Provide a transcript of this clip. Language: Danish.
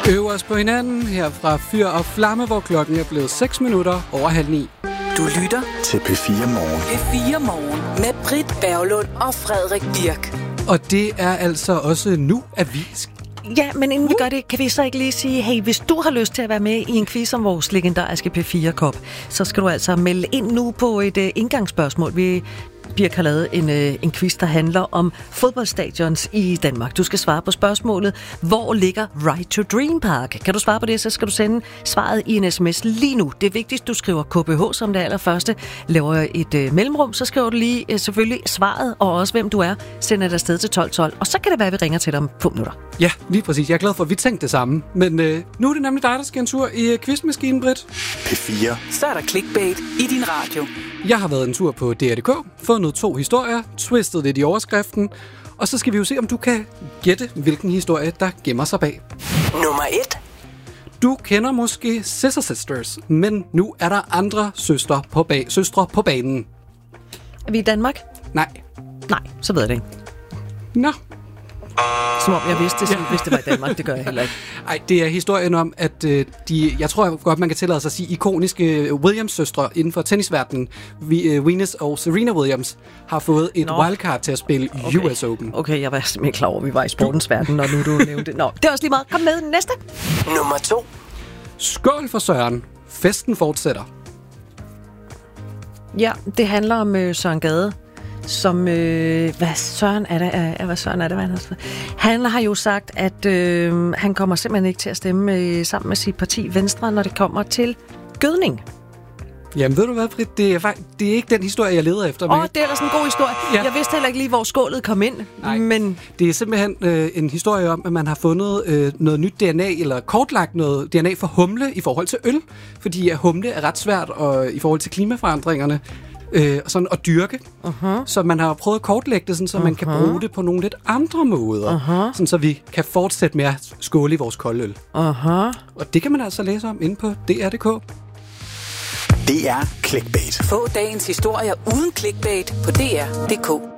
Øver os på hinanden her fra Fyr og Flamme, hvor klokken er blevet 6 minutter over 8:30. Du lytter til P4 Morgen. P4 Morgen med Britt Berglund og Frederik Birk. Og det er altså også nu, at vi... Ja, men inden vi gør det, kan vi så ikke lige sige, hey, hvis du har lyst til at være med i en quiz om vores legendariske P4-kop, så skal du altså melde ind nu på et indgangsspørgsmål. Birk har lavet en quiz, der handler om fodboldstadions i Danmark. Du skal svare på spørgsmålet, hvor ligger Right to Dream Park? Kan du svare på det, så skal du sende svaret i en sms lige nu. Det er vigtigst, du skriver KBH som det allerførste, laver et mellemrum, så skriver du lige selvfølgelig svaret, og også hvem du er, sender det afsted til 1212, og så kan det være, at vi ringer til dig om 5 minutter. Ja, lige præcis. Jeg er glad for, at vi tænkte det samme. Men nu er det nemlig dig, der skal en tur i quizmaskinen, Britt. P4. Så er der clickbait i din radio. Jeg har været en tur på DR.dk, fundet 2 historier, twistet lidt i overskriften, og så skal vi jo se, om du kan gætte, hvilken historie, der gemmer sig bag. Nummer 1. Du kender måske Scissor Sisters, men nu er der andre søstre på banen. Er vi i Danmark? Nej. Nej, så ved jeg det ikke. Nå. Som om jeg vidste det, hvis det var i Danmark. Det gør jeg heller ikke. Ej, det er historien om, at jeg tror godt, man kan tillade sig at sige, ikoniske Williams-søstre inden for tennisverdenen, Venus og Serena Williams, har fået et wildcard til at spille US Open. Okay, jeg var simpelthen klar over, at vi var i sportens verden, når nu du nævnte det. Nå, det er også lige meget. Kom med næste. Nummer 2. Skål for Søren. Festen fortsætter. Ja, det handler om Søren Gade, som, hvad Søren er det? Han har jo sagt, at han kommer simpelthen ikke til at stemme sammen med sit parti Venstre, når det kommer til gødning. Jamen ved du hvad, Britt? Det er ikke den historie, jeg leder efter. Det er ellers en god historie. Ja. Jeg vidste heller ikke lige, hvor skålet kom ind. Nej, men det er simpelthen en historie om, at man har fundet noget nyt DNA, eller kortlagt noget DNA for humle i forhold til øl. Fordi at humle er ret svært i forhold til klimaforandringerne. Sådan at dyrke. Så man har prøvet at kortlægge det, sådan, så man kan bruge det på nogle lidt andre måder. Sådan, så vi kan fortsætte med at skåle i vores koldøl. Og det kan man altså læse om inde på DR.dk. Det er clickbait. Få dagens historier uden clickbait på DR.dk.